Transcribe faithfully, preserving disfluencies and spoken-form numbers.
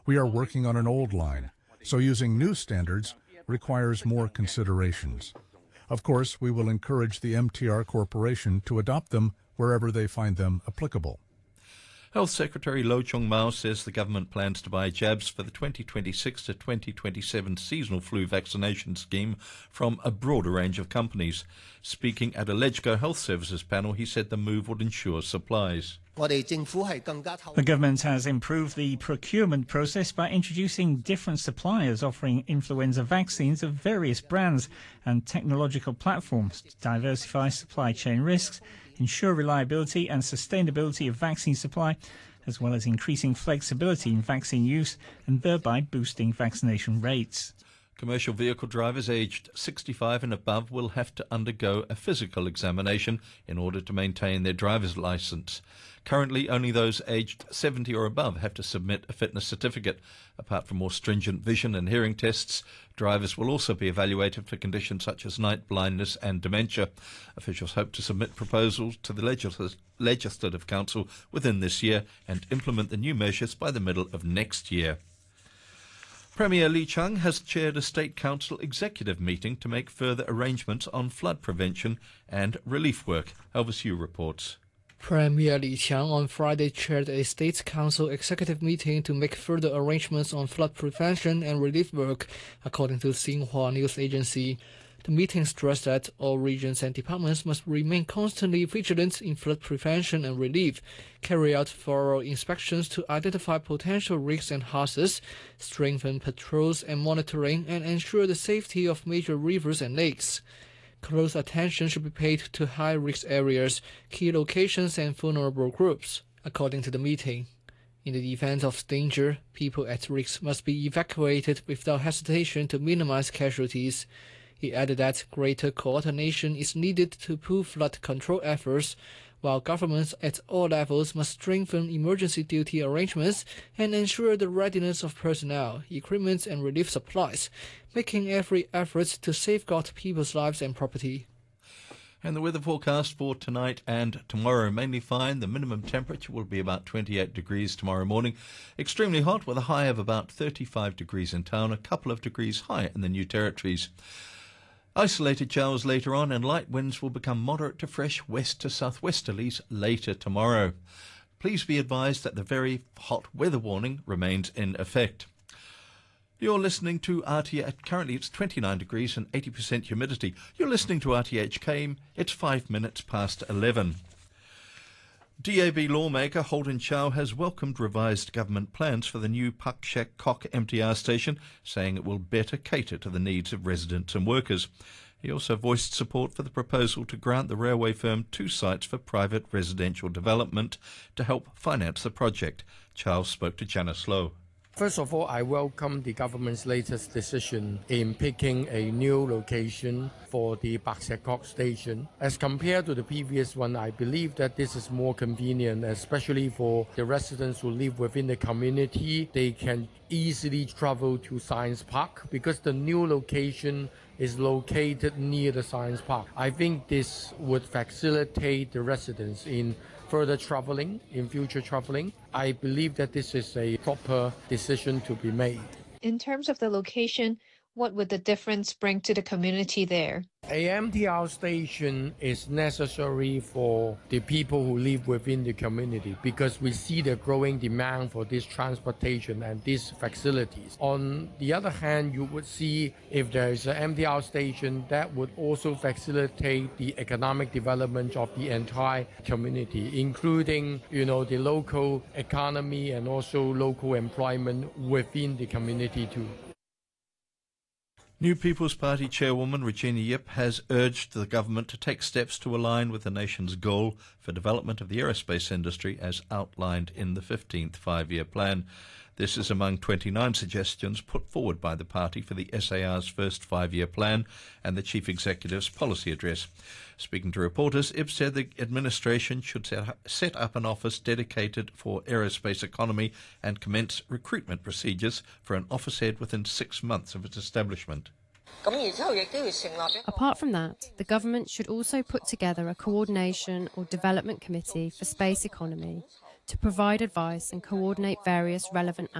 We are working on an old line, so using new standards requires more considerations. Of course, we will encourage the M T R Corporation to adopt them wherever they find them applicable. Health Secretary Lo Chung-Mao says the government plans to buy jabs for the twenty twenty-six to twenty twenty-seven seasonal flu vaccination scheme from a broader range of companies. Speaking at a LegCo Health Services panel, he said the move would ensure supplies. The government has improved the procurement process by introducing different suppliers offering influenza vaccines of various brands and technological platforms to diversify supply chain risks, ensure reliability and sustainability of vaccine supply, as well as increasing flexibility in vaccine use and thereby boosting vaccination rates. Commercial vehicle drivers aged sixty-five and above will have to undergo a physical examination in order to maintain their driver's licence. Currently, only those aged seventy or above have to submit a fitness certificate. Apart from more stringent vision and hearing tests, drivers will also be evaluated for conditions such as night blindness and dementia. Officials hope to submit proposals to the Legis- Legislative Council within this year and implement the new measures by the middle of next year. Premier Li Qiang has chaired a State Council executive meeting to make further arrangements on flood prevention and relief work. Elvis Yu reports. Premier Li Qiang on Friday chaired a State Council executive meeting to make further arrangements on flood prevention and relief work, according to Xinhua News Agency. The meeting stressed that all regions and departments must remain constantly vigilant in flood prevention and relief, carry out thorough inspections to identify potential risks and hazards, strengthen patrols and monitoring, and ensure the safety of major rivers and lakes. Close attention should be paid to high-risk areas, key locations, and vulnerable groups, according to the meeting. In the event of danger, people at risk must be evacuated without hesitation to minimize casualties. He added that greater coordination is needed to pull flood control efforts, while governments at all levels must strengthen emergency duty arrangements and ensure the readiness of personnel, equipment, and relief supplies, making every effort to safeguard people's lives and property. And the weather forecast for tonight and tomorrow, mainly fine. The minimum temperature will be about twenty-eight degrees tomorrow morning. Extremely hot with a high of about thirty-five degrees in town, a couple of degrees higher in the New Territories. Isolated showers later on, and light winds will become moderate to fresh west to southwesterlies later tomorrow. Please be advised that the very hot weather warning remains in effect. You're listening to R T H. Currently it's twenty-nine degrees and eighty percent humidity. You're listening to R T H K. It's five minutes past eleven. D A B lawmaker Holden Chow has welcomed revised government plans for the new Pak Shek Kok M T R station, saying it will better cater to the needs of residents and workers. He also voiced support for the proposal to grant the railway firm two sites for private residential development to help finance the project. Chow spoke to Janice Low. First of all, I welcome the government's latest decision in picking a new location for the Pak Shek Kok station. As compared to the previous one, I believe that this is more convenient, especially for the residents who live within the community. They can easily travel to Science Park because the new location is located near the Science Park. I think this would facilitate the residents in further traveling, in future traveling. I believe that this is a proper decision to be made. In terms of the location, what would the difference bring to the community there? A M T R station is necessary for the people who live within the community because we see the growing demand for this transportation and these facilities. On the other hand, you would see if there is an M T R station that would also facilitate the economic development of the entire community, including, you know, the local economy and also local employment within the community too. New People's Party chairwoman Regina Yip has urged the government to take steps to align with the nation's goal for development of the aerospace industry as outlined in the fifteenth five-year plan. This is among twenty-nine suggestions put forward by the party for the S A R's first five-year plan and the chief executive's policy address. Speaking to reporters, Yip said the administration should set up an office dedicated for aerospace economy and commence recruitment procedures for an office head within six months of its establishment. Apart from that, the government should also put together a coordination or development committee for space economy to provide advice and coordinate various relevant